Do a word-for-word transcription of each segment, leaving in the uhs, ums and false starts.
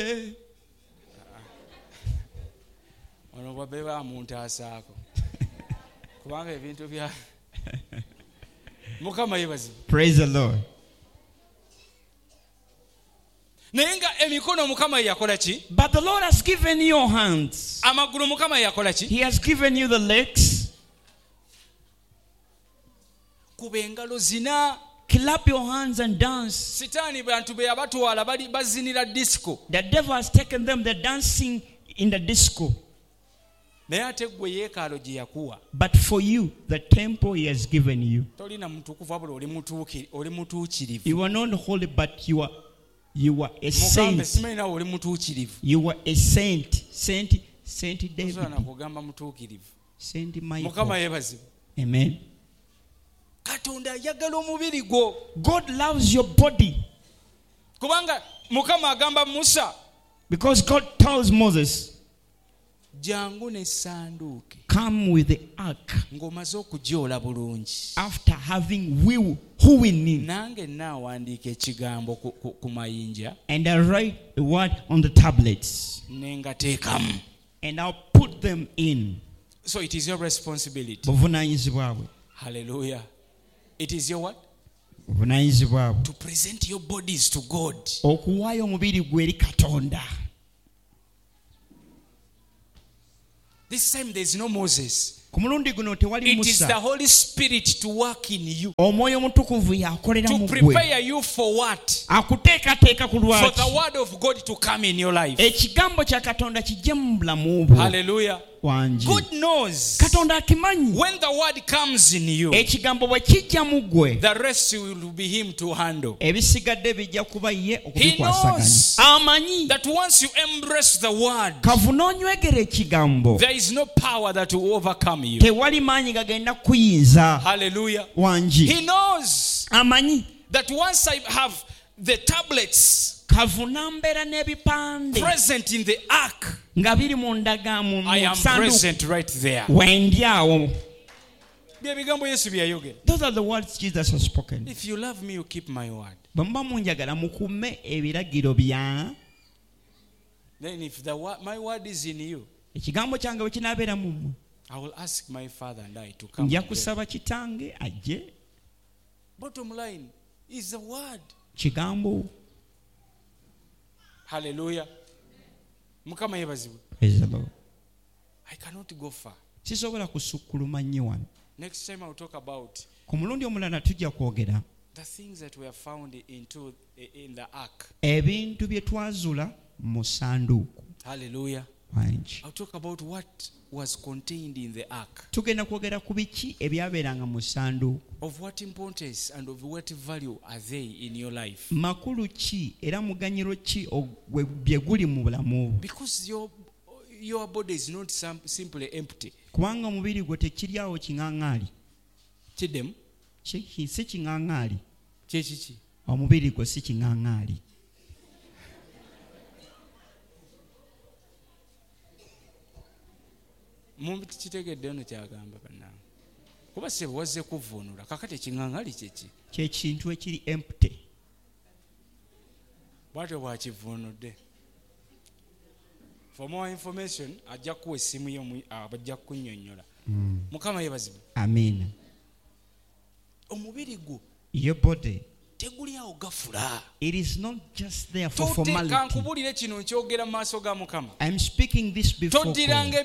ono babe ba muntu asaako kubanga ebintu bya Mukama yebazi. Praise the Lord. Nenga emikono Mukama yakola ki? But the Lord has given you your hands. Amaguru Mukama yakola ki? He has given you the legs. Kubengalo zina. Clap your hands and dance. Sitani bantu be abatwala bali bazinira disco. The devil has taken them, they're dancing in the disco. But for you, the temple he has given you. You are not holy, but you are you are a saint. You are a saint. Saint Saint David. Saint Michael. Amen. God loves your body. Because God tells Moses, come with the ark after having will who in him. And I write the word on the tablets. And I'll put them in. So it is your responsibility. Hallelujah. It is your what? To present your bodies to God. This time there is no Moses. It is the Holy Spirit to work in you. To prepare you for what? For the word of God to come in your life. Hallelujah. God knows when the word comes in you, the rest will be him to handle. He knows that once you embrace the word, there is no power that will overcome you. Hallelujah. He knows that once I have the tablets present in the ark, I am present right there. Those are the words Jesus has spoken. If you love me, you keep my word. Then if the word, my word is in you, I will ask my Father and I to come. Bottom line is the word. Hallelujah. Praise the Lord. I cannot go far. Next time I'll talk about the things that were found into in the ark. Hallelujah. I'll talk about what was contained in the ark. Of what importance and of what value are they in your life? Because your your body is not simply empty. Chidem? Chechichi. Mumbi chitegedde ono kyagamba bannange. Kuba se wazze kuvunula kakati ekiŋŋaŋali kyeki. Kye kintu ekiri empty. Bwatyo bwakivunudde. For more information ajja kuwa essimu ye abajja kunnyonnyola. Mukama yebazibwe. Amen. Omubiri gwo. Your body. It is not just there for formality. I'm speaking this before God.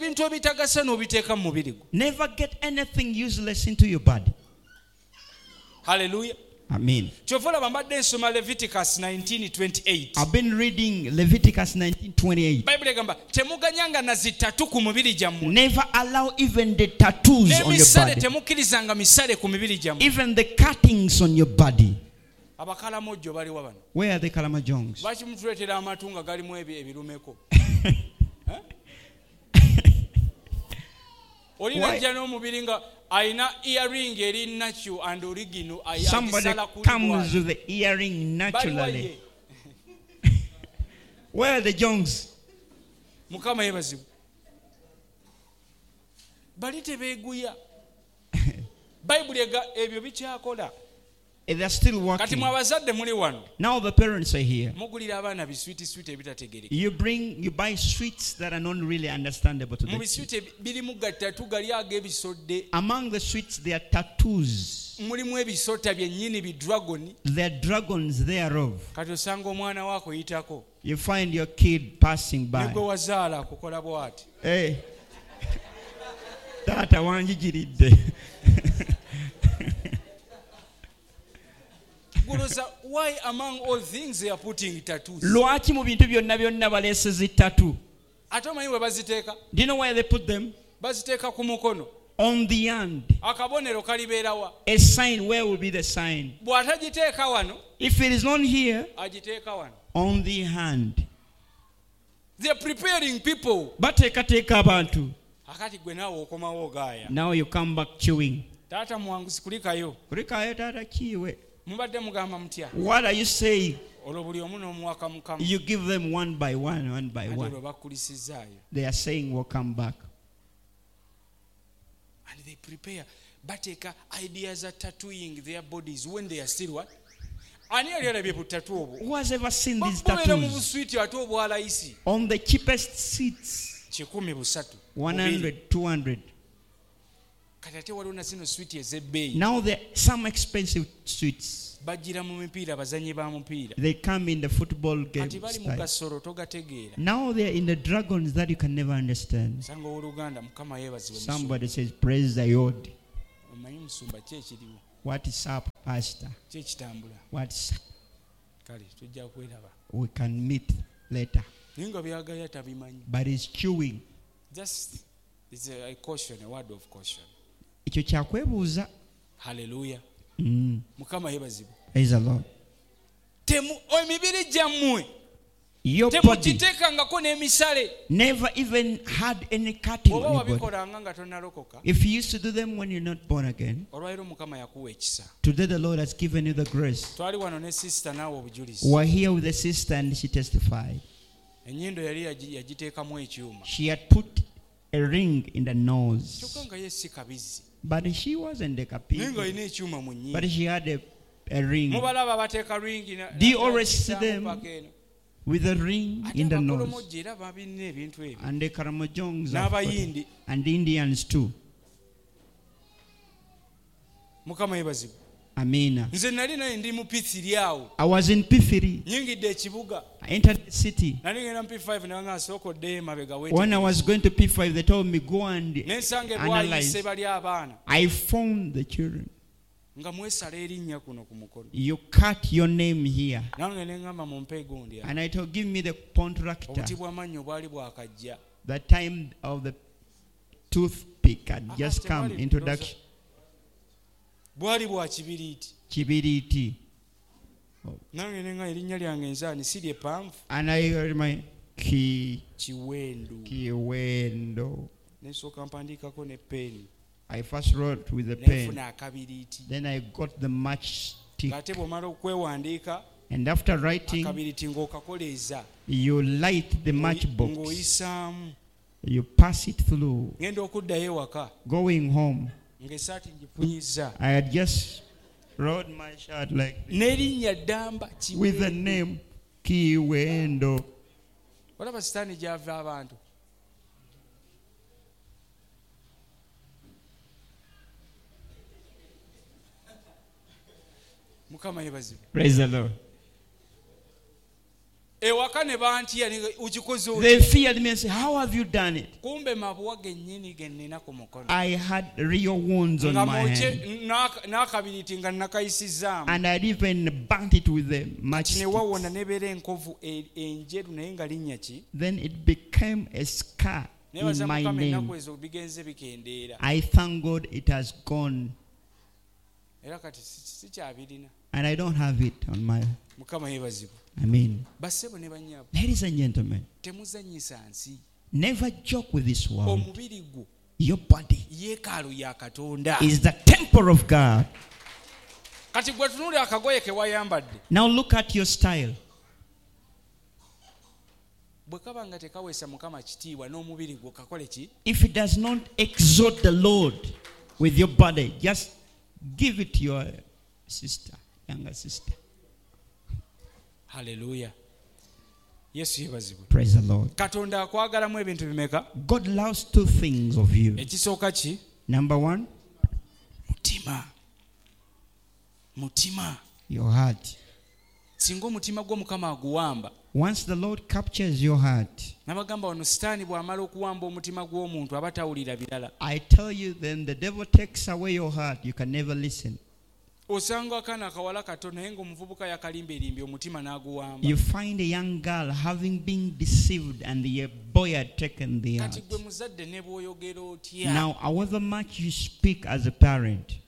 Never get anything useless into your body. Hallelujah. Amen. Leviticus nineteen twenty-eight. I've been reading Leviticus nineteen twenty-eight. Never allow even the tattoos on your body. Even the cuttings on your body. Where are the Kalamajongs? Somebody comes with the earring naturally. Where are the Jongs? They are still working. Now the parents are here. You bring, you buy sweets that are not really understandable to them. Among the sweets, there are tattoos. There are dragons thereof. You find your kid passing by. Hey. Tata wanjijiridde. Why among all things they are putting tattoos? Lwaki mu bintu byonna byonna baleesezi tattoo? Ate omanyi bwe baziteeka? Do you know where they put them? Baziteeka ku mukono. On the hand. Akabonero kalibeera wa? A sign, where will be the sign? Bw'atagiteeka wano. If it is not here, agiteeka wano. On the hand. They are preparing people. Bateekateeka abantu. Akati gwe naawe okomawo ogaaya. Now you come back chewing. Taata muwanguzi kulikayo. Kulikayo taata kiwe. Mubadde mugamba mutya? What are you saying? Olwo buli omu n'omuwaka mukama. You give them one by one, one by one. They are saying we'll come back. And they prepare. Bateka ideas are tattooing their bodies when they are still what? Who has ever seen these tattoos? On the cheapest seats. one hundred, two hundred. Now there are some expensive sweets. They come in the football game style. Now they are in the dragons that you can never understand. Somebody says, praise the Lord. What is up, Pastor? What is up? We can meet later. But it's chewing. Just it's a, a caution, a word of caution. Hallelujah. Mm. Praise the Lord. Your body never even had any cutting on your body. If you used to do them when you're not born again, today the Lord has given you the grace. We're here with a sister and she testified. She had put a ring in the nose. But she wasn't a kapi. But she had a, a ring. Do you always see them with a ring in the nose? And the Karamojongs and Indians too. Amina. I was in P three. I entered the city. When I was going to P five, they told me, go and analyze. I found the children. You cut your name here. And I told, give me the contractor. The time of the toothpick had just come, introduction. Kibiriti. And I heard my ki Kiwendo. I first wrote with the pen. Then I got the matchstick. And after writing, you light the matchbox. You pass it through. Going home, I had just wrote my shirt like this, with the name Kiwendo. Praise the Lord. They feared me and said, how have you done it? I had real wounds on my hand. And I'd even burnt it with the matchstick. Then it became a scar in my name. I thank God it has gone. And I don't have it on my... I mean, ladies and gentlemen, never joke with this world. Your body is the temple of God. Now look at your style. If it does not exalt the Lord with your body, just give it to your sister. younger sister. Hallelujah. Yesu yebazibwe. Praise the Lord. Katonda akwagalamu ebintu bimeka? God loves two things of you. Ekisooka ki? Number one, mutima. Mutima. Your heart. Singa omutima gwo Mukama aguwamba. Once the Lord captures your heart, nabagamba wano sitaani bw'amala okuwamba omutima gw'omuntu aba tawulira birala. I tell you, then the devil takes away your heart. You can never listen. Osanga akaana akawala kato naye ng'omuvubuka yakalimba erimbi omutima n'aguwamba. You find a young girl having been deceived and the boy had taken the heart. Kati gwe muzadde ne bw'oyogera otya. Now, however much you speak as a parent,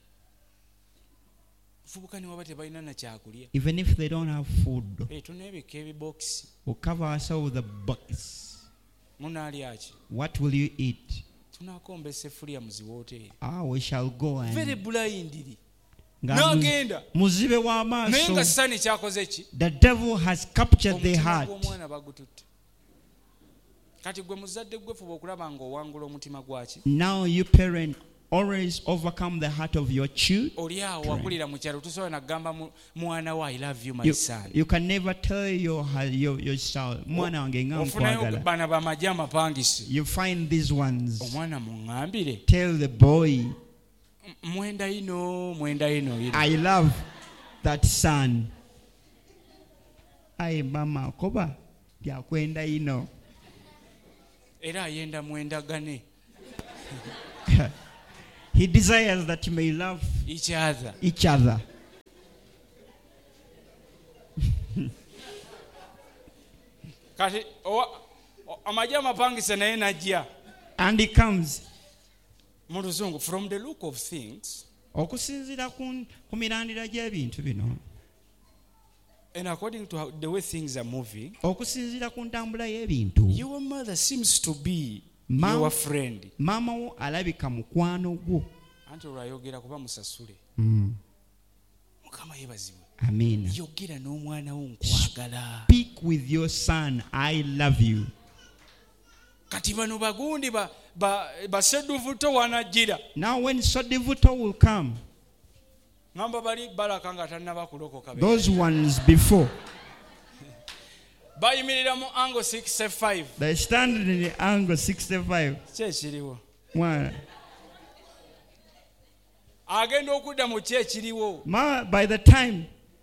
even if they don't have food, we'll cover ourselves with a box. What will you eat? Ah, we shall go and very blind. the devil has captured their heart. Now you parent always overcome the heart of your children. You, you can never tell your your, your child. You find these ones. Tell the boy, I love that son. I mama koba ya kwenda ino. He desires that you may love each other. Each other. And he comes. From the look of things, and according to the way things are moving, your mother seems to be Ma, your friend. Mama wo alabika mukwano gwo. Anti olwayogera kuba musasule. Mm. Mukama yebazibwe. Amen. Yogera n'omwana wo nkwagala. Speak with your son, I love you. Kati bano bagundi ba ba baseduvuto wanajira. Now when Sodivuto will come, ngamba bali balaka nga tannaba kulokoka be. Those ones before. Angle sixty-five. They stand in the angle sixty-five. Why? Ma, by the time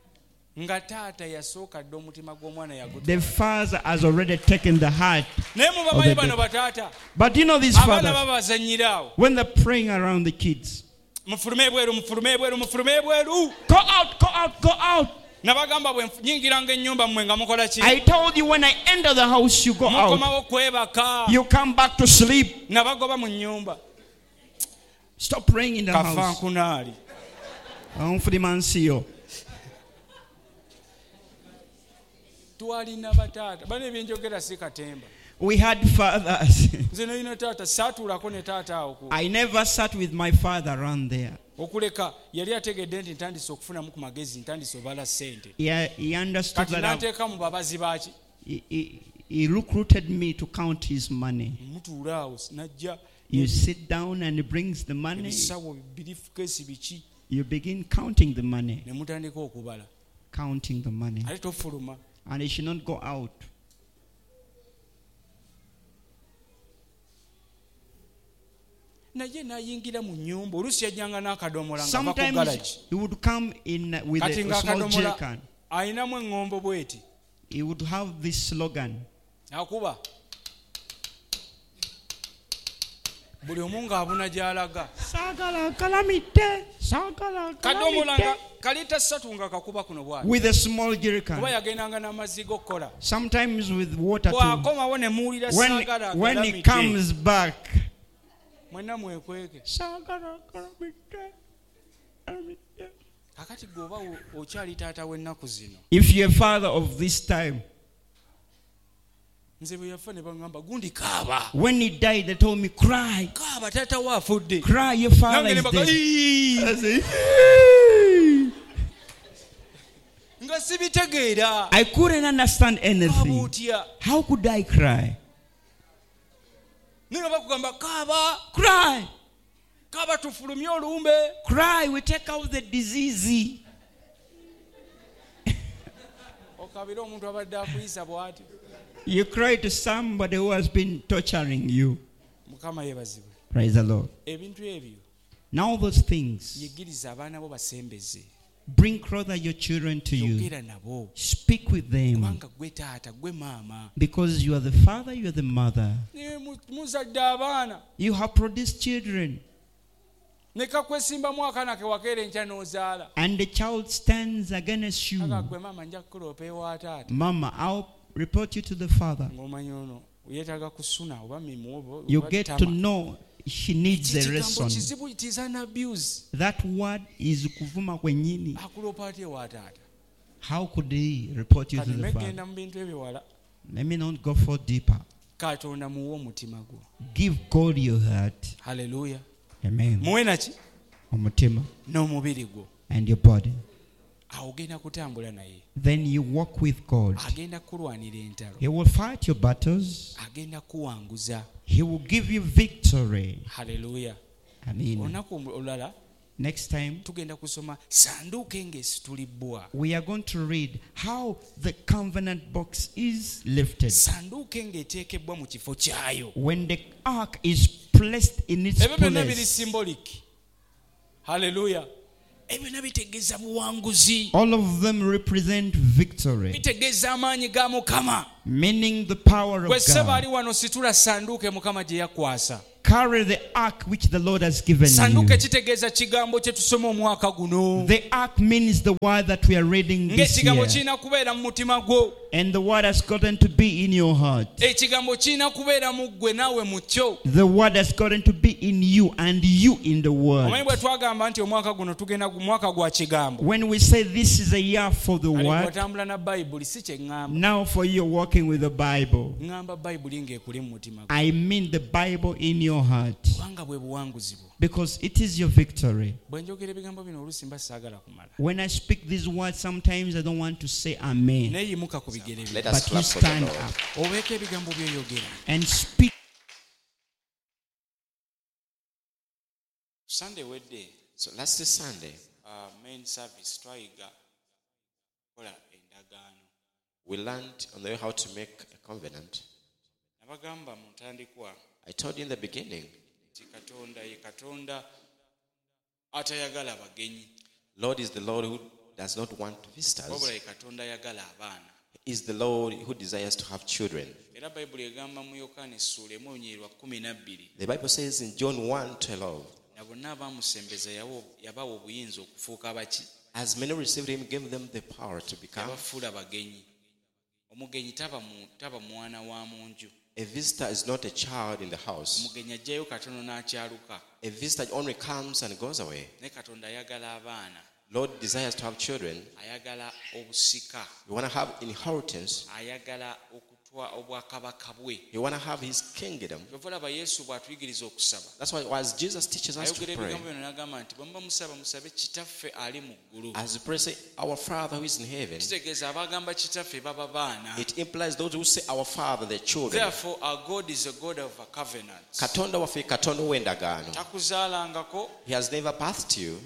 the father has already taken the heart of the but you know these fathers, when they're praying around the kids, go out, go out, go out. I told you when I enter the house, you go out. You come back to sleep. Stop praying in the house. We had fathers. I never sat with my father around there. Yeah, he understood that he, he, he recruited me to count his money. You sit down and he brings the money. You begin counting the money. Counting the money. And he should not go out. Sometimes he would come in with a small jerrycan. He would have this slogan. With a small jerrycan. Sometimes with water too. When, when he comes back, if you're a father of this time, when he died, they told me, cry. Cry, your father is dead. I say, I couldn't understand anything. How could I cry? Cry. Cry, we take out the disease. You cry to somebody who has been torturing you. Praise the Lord. Now those things, bring closer your children to you. Speak with them. Because you are the father, you are the mother. You have produced children. And the child stands against you. Mama, I'll report you to the father. You get to know she needs a lesson. That word is kuvuma kwenyini. How could he report you to the father? Let me not go for deeper. Give God your heart. Hallelujah. Amen. Omutima and your body. Then you walk with God. He will fight your battles. He will give you victory. Hallelujah. Amen. Next time, we are going to read how the covenant box is lifted. When the ark is placed in its place. Hallelujah. All of them represent victory, meaning the power of God. Carry the ark which the Lord has given you. The ark means the word that we are reading this year. And the word has gotten to be in your heart. The word has gotten to be in you and you in the word. When we say this is a year for the word, now for you walking with the Bible, I mean the Bible in your heart. Because it is your victory. When I speak these words, sometimes I don't want to say amen. Let us but you stand up and speak. Sunday day. So last Sunday, uh, main service we learned on the way how to make a covenant. I told you in the beginning, Lord is the Lord who does not want visitors. He is the Lord who desires to have children. The Bible says in John one twelve, as many received him, gave them the power to become. A visitor is not a child in the house. A visitor only comes and goes away. Lord desires to have children. You want to have inheritance. You want to have his kingdom. That's why as Jesus teaches us to pray, as we pray, say, our Father who is in heaven, it implies those who say our Father, their children. Therefore, our God is a God of a covenant. He has never birthed you.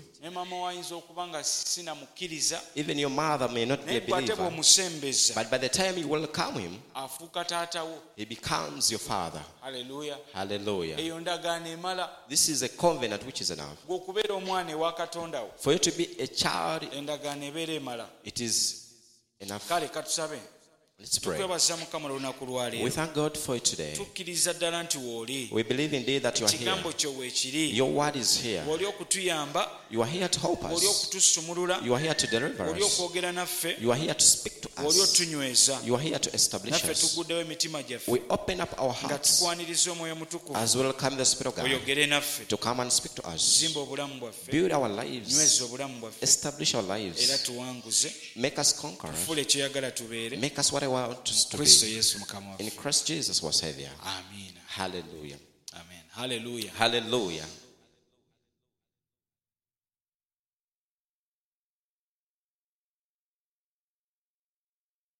Even your mother may not be a believer, but by the time you welcome him, he becomes your father. Hallelujah. Hallelujah. This is a covenant which is enough. For you to be a child, it is enough. Let's pray. We thank God for it today. We believe indeed that you are here. Your word is here. You are here to help us. You are here to deliver us. You are here to speak to us. You are here to establish us. We open up our hearts as well come the Spirit of God to come and speak to us. Build our lives. Establish our lives. Make us conquerors. Make us what I want us to be. In Christ Jesus our Savior. Amen. Hallelujah. Amen. Hallelujah. Hallelujah.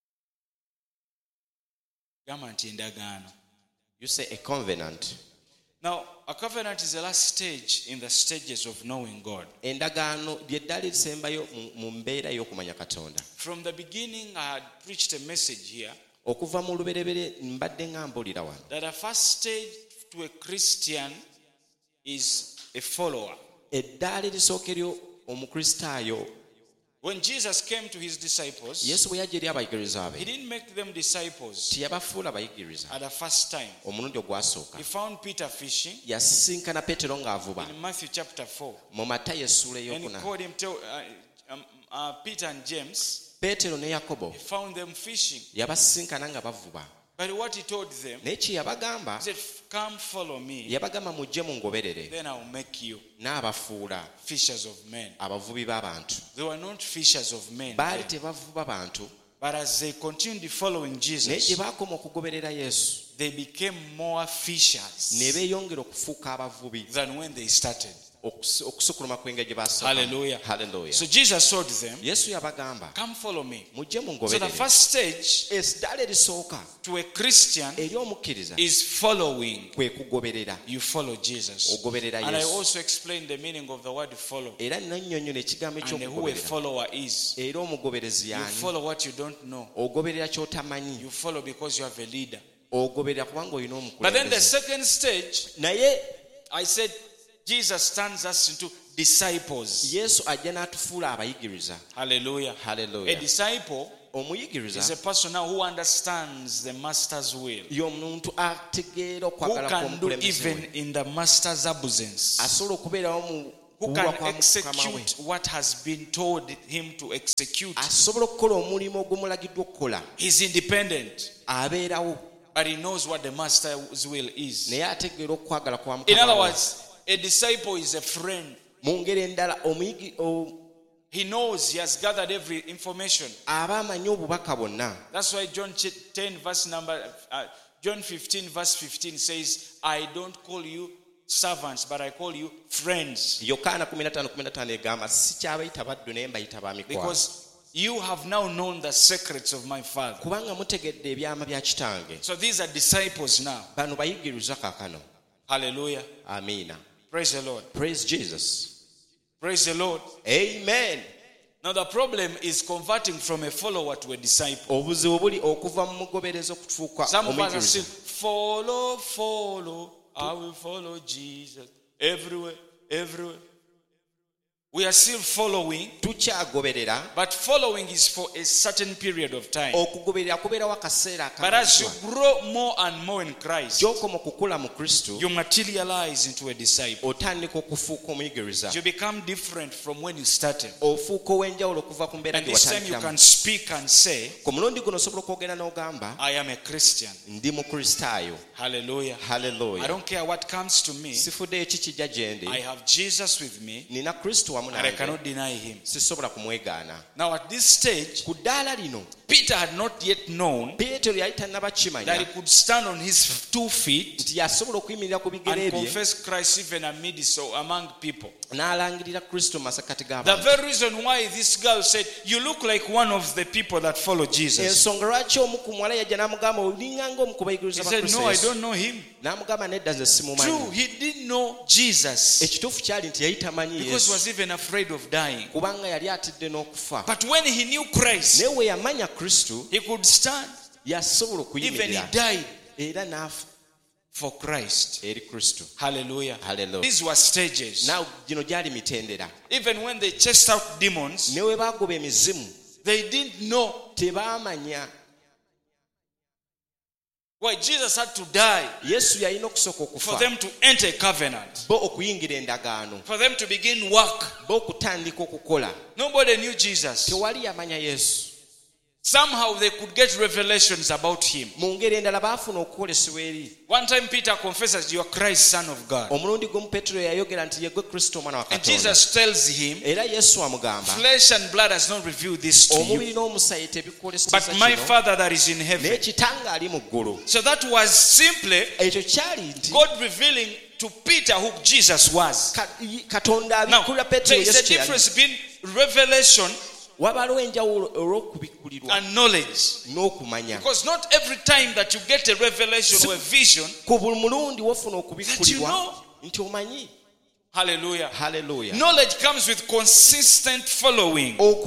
You say a covenant. Now, a covenant is the last stage in the stages of knowing God. From the beginning, I had preached a message here that the first stage to a Christian is a follower. When Jesus came to his disciples, he didn't make them disciples at the first time. He found Peter fishing in Matthew chapter four. And he called him to, uh, um, uh, Peter and James. He found them fishing. But what he told them, he said, come follow me, then I will make you fishers of men. They were not fishers of men then. But as they continued following Jesus, they became more fishers than when they started. Hallelujah. Hallelujah. So Jesus told them, come follow me. So the first stage to a Christian is following. You follow Jesus. And I also explained the meaning of the word follow and who a follower is. You follow what you don't know. You follow because you have a leader. But then the second stage, I said, Jesus turns us into disciples. Hallelujah. Hallelujah. A disciple is a person now who understands the master's will, who can do even in the master's absence, who can execute what has been told him to execute. He's independent, but he knows what the master's will is. In other words, a disciple is a friend. He knows, he has gathered every information. That's why John ten verse number uh, John fifteen verse fifteen says, I don't call you servants, but I call you friends. Because you have now known the secrets of my Father. So these are disciples now. Hallelujah. Amen. Praise the Lord. Praise Jesus. Praise the Lord. Amen. Now the problem is converting from a follower to a disciple. Some of us are saying, follow, follow, I will follow Jesus. Everywhere, everywhere. We are still following, but following is for a certain period of time. But as you grow more and more in Christ, you materialize into a disciple. You become different from when you started. And this time you can speak and say, I am a Christian. Hallelujah. Hallelujah. I don't care what comes to me. I have Jesus with me. And I cannot deny him. Now at this stage, Peter had not yet known that he could stand on his two feet and confess Christ even amidst or among people. The very reason why this girl said, you look like one of the people that follow Jesus. He said, no, I don't know him. True, he didn't know Jesus because he was even afraid of dying. But when he knew Christ, he could stand. Even he died for Christ. Hallelujah. Hallelujah. These were stages. Now, even when they chased out demons, they didn't know why Jesus had to die for them to enter a covenant, for them to begin work. Nobody knew Jesus. Somehow they could get revelations about him. One time Peter confesses, you are Christ, Son of God. And Jesus tells him, flesh and blood has not revealed this to you, but my Father that is in heaven. So that was simply God revealing to Peter who Jesus was. Now, there is a difference between revelation and knowledge. Because not every time that you get a revelation or a vision that you know. Hallelujah. Hallelujah. Knowledge comes with consistent following. So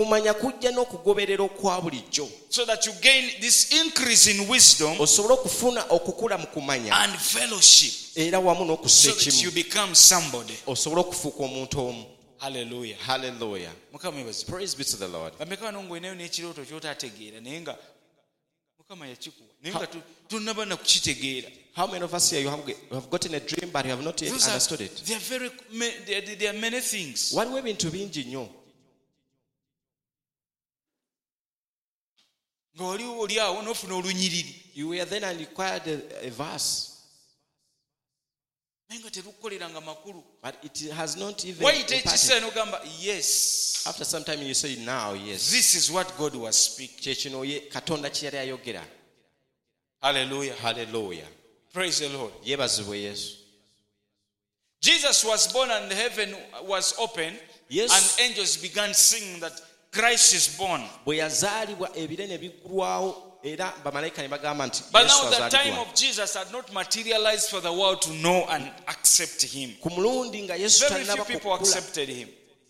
that you gain this increase in wisdom and fellowship. So that you become somebody. Hallelujah. Hallelujah. Praise be to the Lord. How many of us here you have, you have gotten a dream but you have not yet Those understood are, it? There are very there, there are many things. What we've been to be in you were then and required a, a verse. But it has not even yes. After some time you say now, yes. This is what God was speaking. Hallelujah. Hallelujah. Praise the Lord. Yes. Jesus was born and heaven was open. Yes. And angels began singing that Christ is born. But now the time of Jesus had not materialized for the world to know and accept him. Very few people accepted him.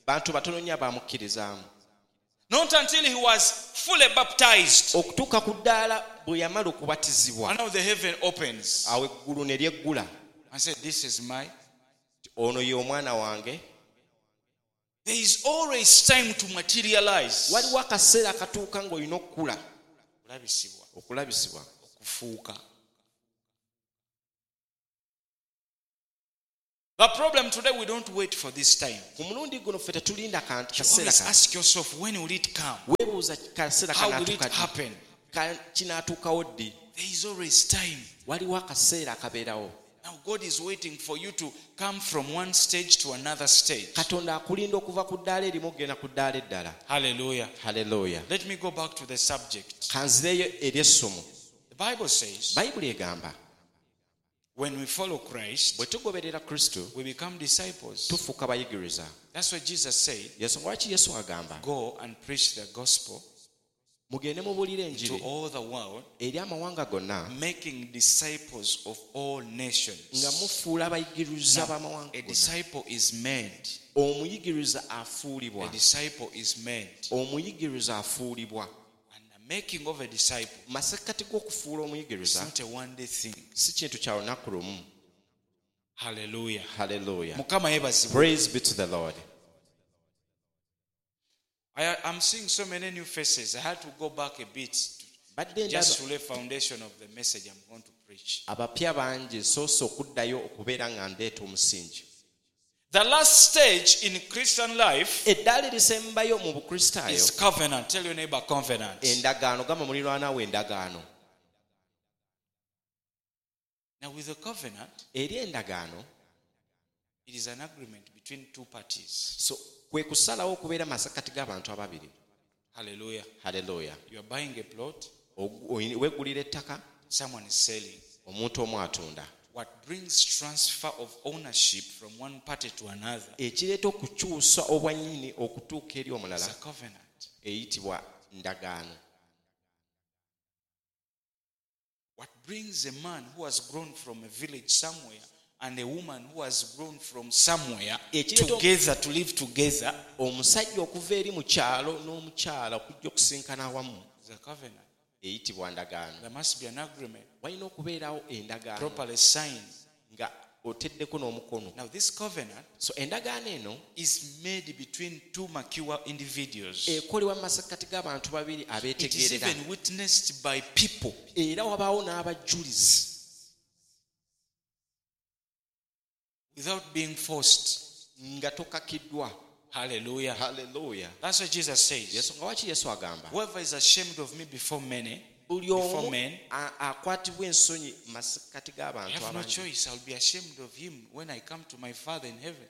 Not until he was fully baptized. And now the heaven opens. I said, this is my. There is always time to materialize. The problem today, we don't wait for this time. You always ask yourself, when will it come? How will it happen? There is always time. Now God is waiting for you to come from one stage to another stage. Hallelujah. Hallelujah. Let me go back to the subject. The Bible says, when we follow Christ, we become disciples. That's why Jesus said, go and preach the gospel to all the world, making disciples of all nations. Now, a disciple is made. A disciple is made. And the making of a disciple is not a one-day thing. Hallelujah. Hallelujah. Praise be to the Lord. I am seeing so many new faces. I had to go back a bit to, just to lay foundation of the message I'm going to preach. The last stage in Christian life is covenant. Tell your neighbor covenant. Now with the covenant, it is an agreement between two parties. So hallelujah. Hallelujah. You are buying a plot. Someone is selling. What brings transfer of ownership from one party to another is a covenant. What brings a man who has grown from a village somewhere and a woman who has grown from somewhere together to live together is a covenant. There must be an agreement properly signed. Now this covenant so is made between two mature individuals. It is even witnessed by people. Without being forced. Hallelujah. Hallelujah. That's what Jesus says. Whoever is ashamed of me before many, before men, I have no choice. I'll be ashamed of him when I come to my Father in heaven.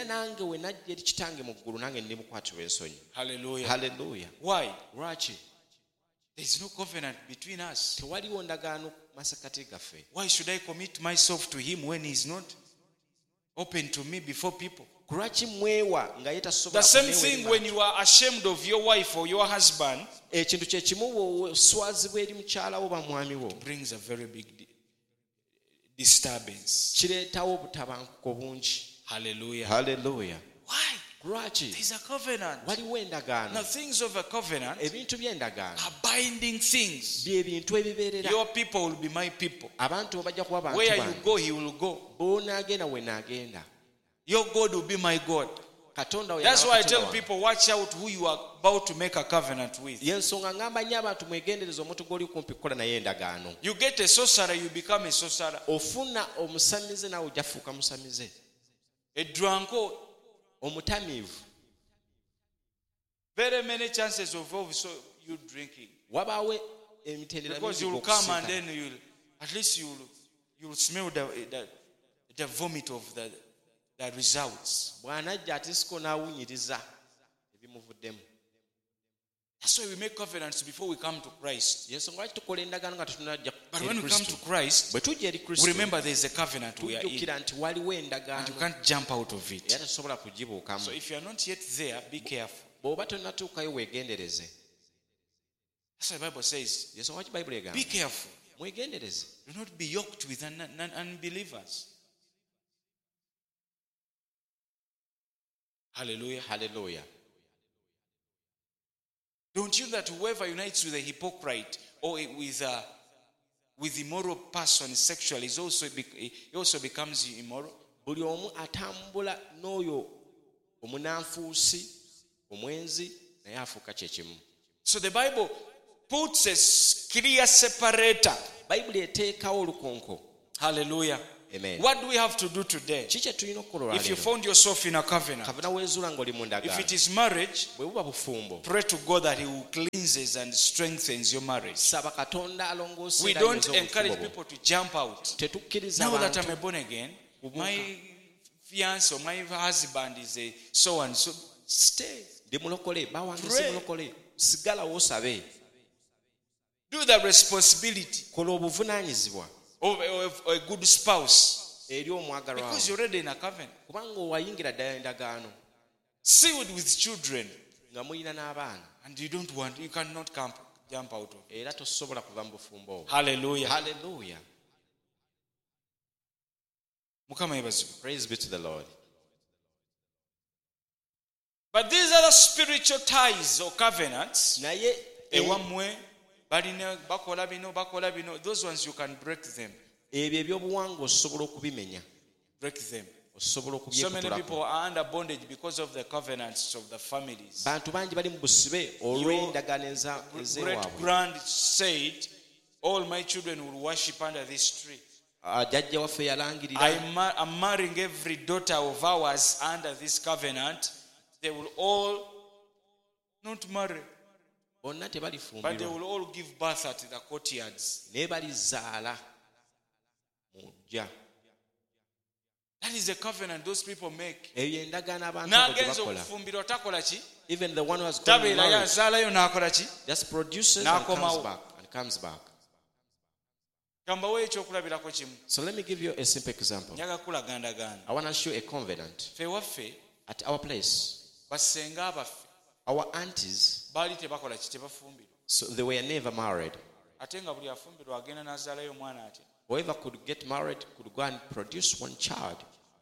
Hallelujah. Hallelujah. Why? There is no covenant between us. Why should I commit myself to him when he is not? open to me before people. Kuraki mwewa nga The yetasobola same thing when you are ashamed of your wife or your husband. Ekintu kye kimu swazibwa eri mukyala wo ba mwami wo. Brings a very big disturbance. Kireetawo obutabanguko bungi. Hallelujah. Hallelujah. Why? Lwaki? There's a covenant. Waliwo endagaano. Now things of a covenant ebintu by'endagaano are binding things. bye bintu ebibeerera. Your people will be my people. Abantu bajja kuba bantu Where bange. you go, he will go. Bw'onaagenda we naagenda. Your God will be my God. Katonda That's why I tell people, watch out who you are about to make a covenant with. Yensonga ngamba nnyo abantu mwegendereza omuntu gw'oli kumpi kukola naye endagaano. You get a sorcerer, you become a sorcerer. Ofuna omusamize nawe ojja fuuka musamize. A drunkard. Omutamiivu. Very many chances of also you drinking. Wabaawo emitendera because you will come and then you will, at least you will, you will smell the, the, the vomit of the, the results. Bw'anajja atisiko n'awunyiriza ebimuvuddemu. That's why we make covenants before we come to Christ. Yensonga lwaki tukola endagaano nga tetunajja But when we come to Christ, bwe tujja eri Kristo, we remember there is a covenant we are in. tujjukira nti waliwo endagaano. And you can't jump out of it. Era tosobola kugibuukamu. So if you are not yet there, be careful. Bw'oba tonnatuukayo weegendereze. That's what the Bible says. Yensonga lwaki Bayibuli egamba. Be careful. Mwegendereze. Do not be yoked with un- un- unbelievers. Hallelujah. Hallelujah. Don't you know that whoever unites with a hypocrite or with a with immoral person sexually is also he also becomes immoral? Buli omu atambula n'oyo omunanfuusi omwenzi naye afuuka kye kimu. So the Bible puts a clear separator. Bayibuli eteekawo olukonko. Hallelujah. Amen. What do we have to do today? Kiki tulina okukola If you found yourself in a covenant, kavuna weezuula ng'oli mu ndagaano. if it is marriage, bwe buba bufumbo. pray to God that He will cleanses and strengthens your marriage. Saba Katonda alongoosa We era don't ayinza encourage obufumbo bwo. people to jump out. Tetukkiriza Now that abantu I'm a born again, my fiance or my husband is a so and so. Stay. ndi mulokole bawange si Pray. mulokole sigalawo osabe. Do the responsibility Kola obuvunaanyizibwa of a, of a good spouse. eri omwagalwa Because wo. you're already in a covenant. Kubanga owayingira ddala endagaano Sealed with children. nga muyina n'abaana And you don't want, you cannot camp, jump out of it. era tosobola kuva mu bufumbo obwo. Hallelujah. Hallelujah. Mukama yebazibwe. Praise be to the Lord. But these are the spiritual ties or covenants. Naye Ewamwe balina bakola bino bakola bino. Those ones you can break them. ebyo ebyobuwangwa osobola okubimenya. Break them. Osobola So many okubyekutulako. people are under bondage because of the covenants of the families. Bantu bangi bali mu busibe olw'endagaano eza- Great ez'ewaabwe. grand said, all my children will worship under this tree. Ah, jjajja waffe yalangirira I ma- I'm marrying every daughter of ours under this covenant. They will all not marry, bonna but they tebalifumbirwa will all give birth at the courtyards. naye balizaala mujja. That is a covenant those people make. Eyo endagaano abantu abo gye N'agenza bakola. okufumbirwa takola ki? Even the one who has gone Tabeerayo married azaalayo n'akola ki? just produces and N'akomawo. comes back and comes back. Kambawo ekyokulabirako kimu. So let me give you a simple example. Njaga kulagandaganda. I want to show a covenant. Ffe waffe At our place, basenga abaffe our aunties, baali tebakola ki tebafumbirwa. so they were never married. Ate nga buli afumbirwa agenda n'azaalayo omwana ate. Whoever could get married could go and produce one child.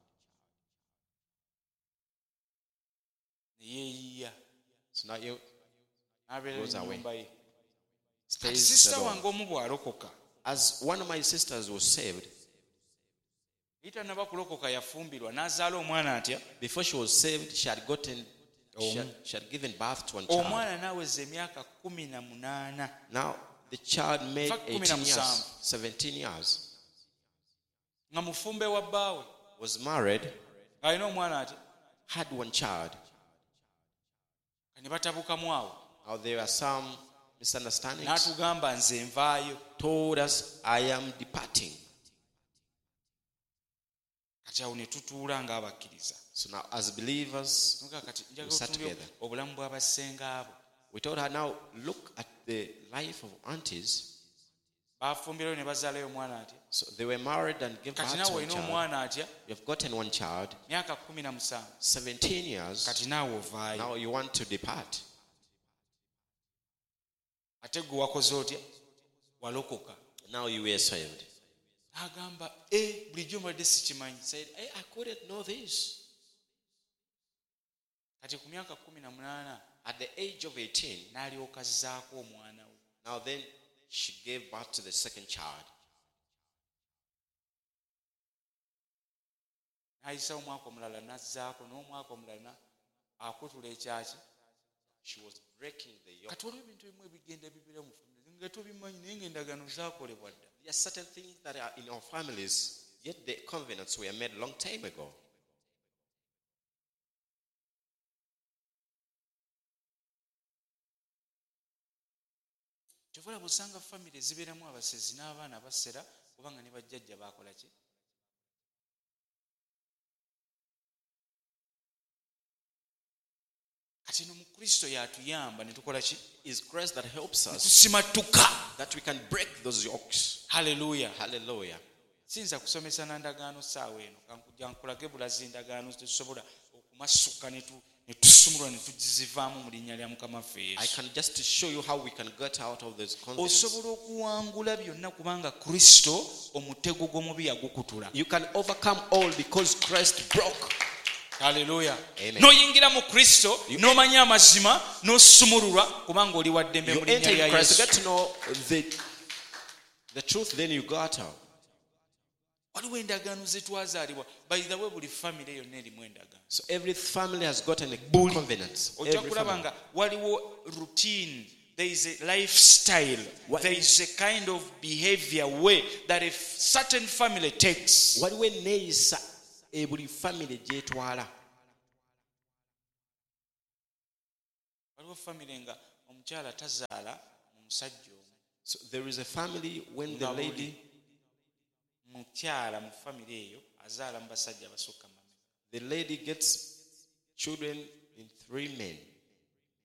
Ne yeeyiya. So now you N'abeera Goes mu away. nnyumba ye. Kati stays sisita alone. wange omu bw'alokoka. As one of my sisters was saved, Yitannaba kulokoka yafumbirwa n'azaala omwana atya. before she was saved, she had gotten, she had, she had given birth to one child. Omwana n'aweza emyaka kumi na munaana. Now the child made In fact, kumi na eighteen years, musanvu. seventeen years, Nga mufumbe wa bbaawe. was married, Alina omwana atya. had one child. Ne batabukamu awo. Now there are some misunderstandings. N'atugamba nze nvaayo. Told us, I am departing. Kati awo ne tutuula ng'abakkiriza. So now as believers, Nuga kati We njagala sat otunuulire together. obulamu bw'abasenga abo. we told her, now look at the life of aunties. So they were married and gave birth to a child. You've gotten one child. seventeen years. Now you want to depart. Now you were saved. Said, hey, I couldn't know this. At the age of eighteen, now then she gave birth to the second child. She was breaking the yoke. There are certain things that are in our families, yet the covenants were made a long time ago. Is grace that helps us that we can break those yokes. Hallelujah. Hallelujah. Sinza kusomesa na ndagaano saawa eno kankujja nkulage bulazi ndagaano tetusobola okumasuka netusumulwa netugizivaamu mu linnya lya Mukama waffe Yesu. I can just show you how we can get out of this confidence. Osobola okuwangula byonna kubanga Kristo omutego gw'omubi yagukutula. You can overcome all because Christ broke. Hallelujah. Noyingira mu Kristo nomanya amazima nosumululwa kubanga oli wa ddembe mu linnya lya Yesu. Get to know the, the truth, then you got out. Waliwo endagaano ze twazaalibwa. By the way, buli family yonna erimu endagaano. So every family has gotten a covenant. Ojja kulaba nga waliwo routine. There is a lifestyle. What? There is a kind of behavior way that a certain family takes. Waliwo neeyisa ebuli family gyetwala. Waliwo family nga omukyala tazaala mu musajja omu. So there is a family when the lady mukyala mu family eyo azaala mu basajja abasukka. The lady gets children in three men.